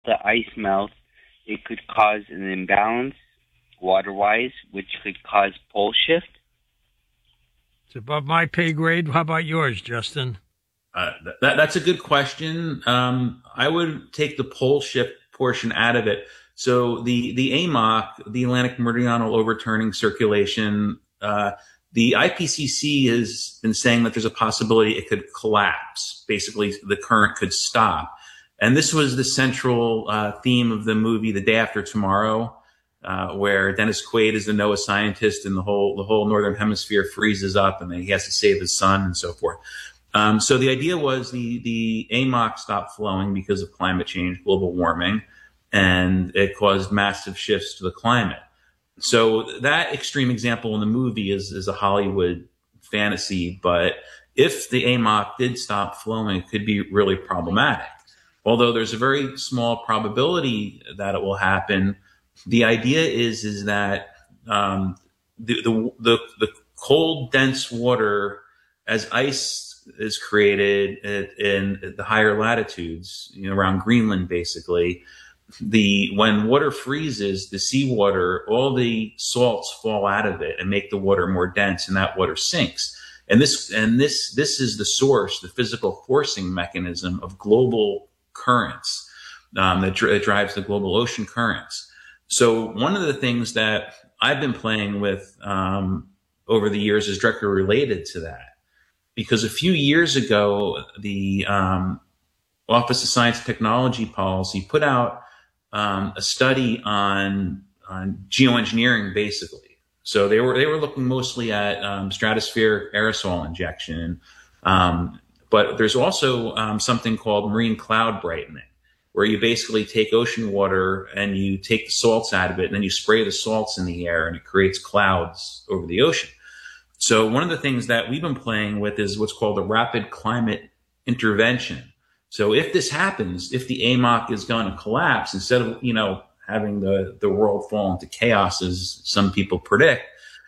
the ice melts, it could cause an imbalance water-wise, which could cause pole shift? It's above my pay grade. How about yours, Justin? That's a good question. I would take the pole shift portion out of it. So the AMOC, the Atlantic Meridional Overturning Circulation, the IPCC has been saying that there's a possibility it could collapse. Basically, the current could stop. And this was the central theme of the movie The Day After Tomorrow, where Dennis Quaid is the NOAA scientist and the whole northern hemisphere freezes up and then he has to save his son and so forth. So the idea was the AMOC stopped flowing because of climate change, global warming, and it caused massive shifts to the climate. So that extreme example in the movie is a Hollywood fantasy, but if the AMOC did stop flowing, it could be really problematic. Although there's a very small probability that it will happen, the idea is that the cold, dense water, as ice is created in the higher latitudes, around Greenland, basically, when water freezes, the seawater, all the salts fall out of it and make the water more dense, and that water sinks. And this is the source, the physical forcing mechanism of global currents that drives the global ocean currents. So one of the things that I've been playing with over the years is directly related to that. Because a few years ago, the Office of Science and Technology Policy put out a study on geoengineering, basically. So they were looking mostly at stratospheric aerosol injection, but there's also something called marine cloud brightening, where you basically take ocean water and you take the salts out of it, and then you spray the salts in the air, and it creates clouds over the ocean. So one of the things that we've been playing with is what's called a rapid climate intervention. So if this happens, if the AMOC is going to collapse, instead of, having the world fall into chaos, as some people predict,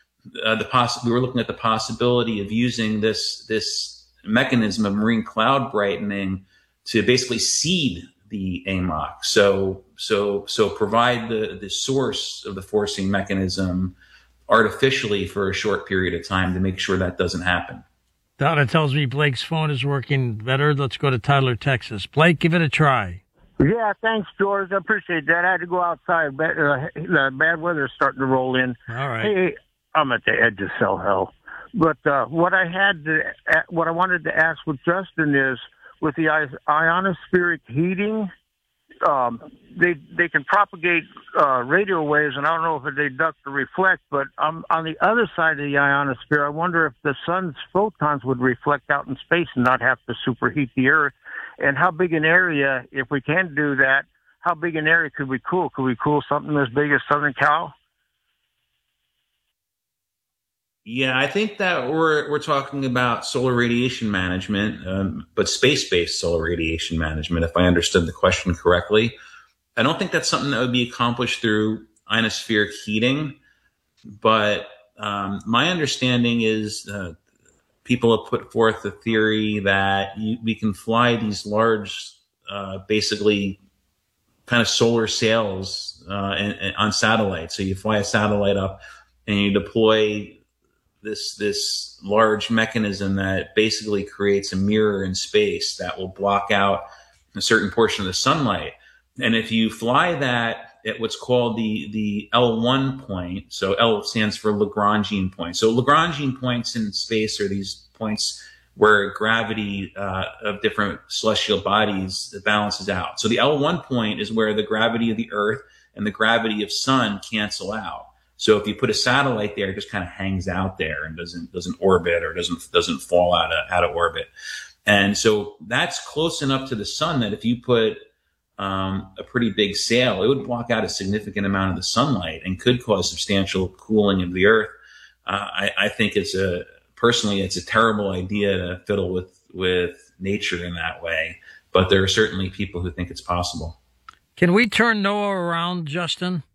we were looking at the possibility of using this mechanism of marine cloud brightening to basically seed the AMOC. So provide the source of the forcing mechanism artificially for a short period of time to make sure that doesn't happen. Donna tells me Blake's phone is working better. Let's go to Tyler, Texas. Blake, give it a try. Yeah, thanks, George. I appreciate that. I had to go outside. The bad weather's starting to roll in. All right. Hey, I'm at the edge of cell hell. But what I wanted to ask with Justin is, with the ionospheric heating, they can propagate radio waves, and I don't know if they duct or reflect, but on the other side of the ionosphere, I wonder if the sun's photons would reflect out in space and not have to superheat the Earth. And how big an area, if we can do that, how big an area could we cool? Could we cool something as big as Southern Cal? Yeah, I think that we're talking about solar radiation management, but space-based solar radiation management, if I understood the question correctly. I don't think that's something that would be accomplished through ionospheric heating, but my understanding is people have put forth the theory that we can fly these large, basically kind of solar sails on satellites. So you fly a satellite up and you deploy this large mechanism that basically creates a mirror in space that will block out a certain portion of the sunlight. And if you fly that at what's called the L1 point, so L stands for Lagrangian point. So Lagrangian points in space are these points where gravity of different celestial bodies balances out. So the L1 point is where the gravity of the Earth and the gravity of sun cancel out. So if you put a satellite there, it just kind of hangs out there and doesn't orbit or doesn't fall out of orbit. And so that's close enough to the sun that if you put a pretty big sail, it would block out a significant amount of the sunlight and could cause substantial cooling of the Earth. I think personally, it's a terrible idea to fiddle with nature in that way, but there are certainly people who think it's possible. Can we turn NOAA around, Justin?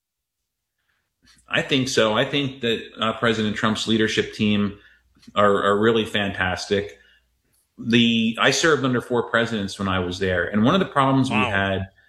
I think so. I think that President Trump's leadership team are really fantastic. I served under 4 presidents when I was there, and one of the problems we had